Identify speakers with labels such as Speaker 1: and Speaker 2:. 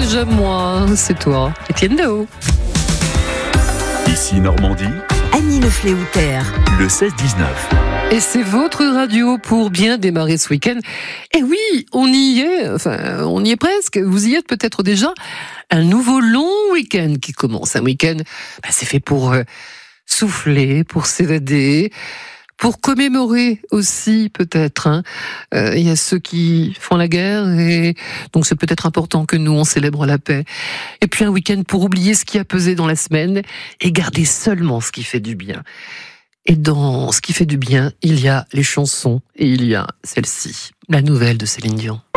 Speaker 1: j'aime moi, c'est toi, Étienne Dao.
Speaker 2: Ici Normandie,
Speaker 3: Annie Le Fléauter.
Speaker 2: le 16-19.
Speaker 1: Et c'est votre radio pour bien démarrer ce week-end. Et oui, on y est presque. Vous y êtes peut-être déjà. Un nouveau long week-end qui commence. Un week-end, c'est fait pour souffler, pour s'évader, pour commémorer aussi peut-être. Il y a ceux qui font la guerre et donc c'est peut-être important que nous on célèbre la paix. Et puis un week-end pour oublier ce qui a pesé dans la semaine et garder seulement ce qui fait du bien. Et dans ce qui fait du bien, il y a les chansons et il y a celle-ci, la nouvelle de Céline Dion.